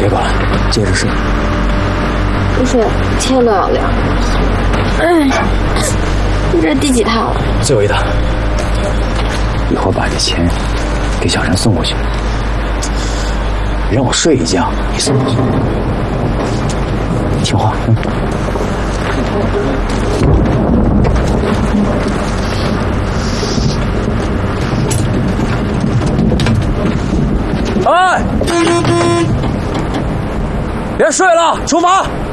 别管了，接着睡。 不睡，天都要亮。哎，你这是第几趟了？ 最后一趟。一会儿把这钱给小陈送过去，让我睡一觉，你送过去。听话，哎，别睡了，出发！